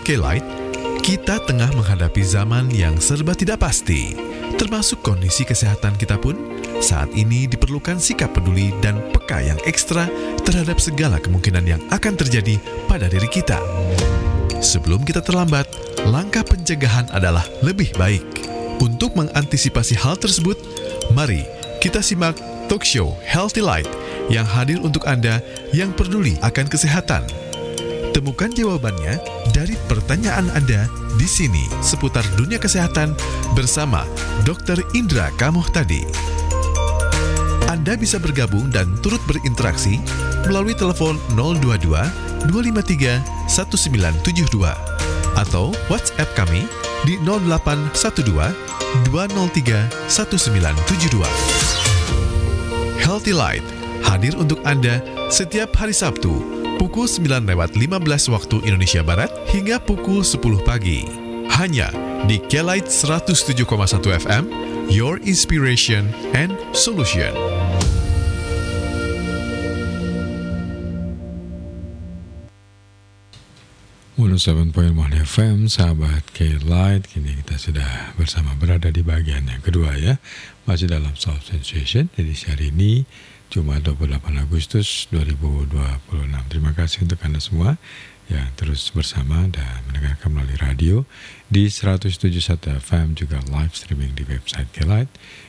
K-Light, kita tengah menghadapi zaman yang serba tidak pasti. Termasuk kondisi kesehatan kita pun, saat ini diperlukan sikap peduli dan peka yang ekstra terhadap segala kemungkinan yang akan terjadi pada diri kita. Sebelum kita terlambat, langkah pencegahan adalah lebih baik. Untuk mengantisipasi hal tersebut, mari kita simak talk show Healthy Light yang hadir untuk Anda yang peduli akan kesehatan. Temukan jawabannya dari pertanyaan Anda di sini seputar dunia kesehatan bersama Dr. Indra Kamuhtadi. Anda bisa bergabung dan turut berinteraksi melalui telepon 022 253 1972 atau WhatsApp kami di 0812 203 1972. Healthy Light hadir untuk Anda setiap hari Sabtu pukul 9:15 waktu Indonesia Barat hingga pukul 10 pagi. Hanya di K-Light 107,1 FM, Your Inspiration and Solution. FM, sahabat K-Light, kini kita sudah bersama berada di bagian yang kedua ya. Masih dalam Soul Sensation, edisi hari ini Jumat 28 Agustus 2026. Terima kasih untuk Anda semua yang terus bersama dan mendengarkan melalui radio di 107.1 FM, juga live streaming di website K-Light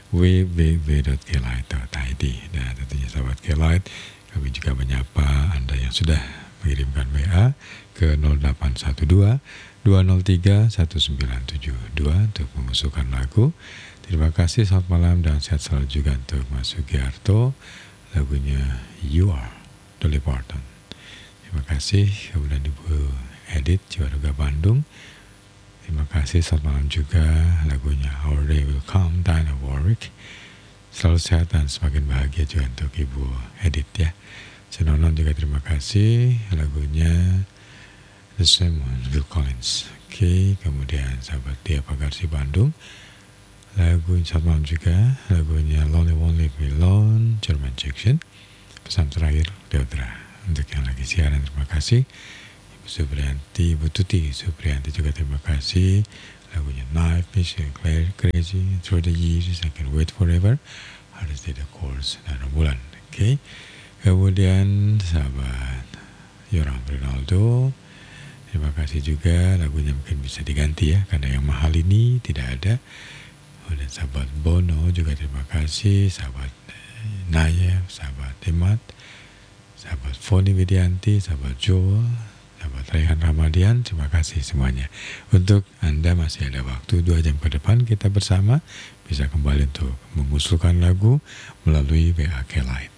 www.klight.id. Dan tentunya sahabat K-Light, kami juga menyapa Anda yang sudah mengirimkan WA ke 0812 203 1972 untuk mengusulkan lagu. Terima kasih, selamat malam dan sehat selalu juga untuk Mas Sugiarto. Lagunya You Are, Dolly Parton. Terima kasih. Kemudian Ibu Edith, Ciwaruga, Bandung. Terima kasih, selamat malam juga. Lagunya Our Day Will Come, Diana Warwick. Selalu sehat dan semakin bahagia juga untuk Ibu Edith ya. Senonon juga terima kasih. Lagunya The Same One, Phil Collins. Oke, kemudian sahabat Dia Pagarsi, Bandung. Lagu selamat malam juga, lagunya Lonely Won't Leave Me Alone, German Section. Pesan terakhir Deodra. Untuk yang lagi siaran, terima kasih. Ibu Supriyanti, Ibu Tuti Supriyanti juga terima kasih. Lagunya Knife, Mission Claire, Crazy, Through the Years, I Can Wait Forever, Harus Stay the Course, dan Rembulan. Oke. Kemudian sahabat Yoram Rinaldo, terima kasih juga. Lagunya mungkin bisa diganti ya, karena yang mahal ini tidak ada. Dan sahabat Bono juga terima kasih, sahabat Naya, sahabat Demat, sahabat Foni Widianti, sahabat Joel, sahabat Raihan Ramadian, terima kasih semuanya. Untuk Anda masih ada waktu 2 jam ke depan kita bersama, bisa kembali untuk mengusulkan lagu melalui WA K-Light.